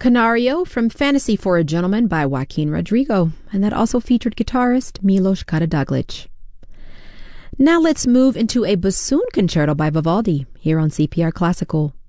Canario from Fantasy for a Gentleman by Joaquin Rodrigo, and that also featured guitarist Milos Karadzic. Now let's move into a bassoon concerto by Vivaldi here on CPR Classical.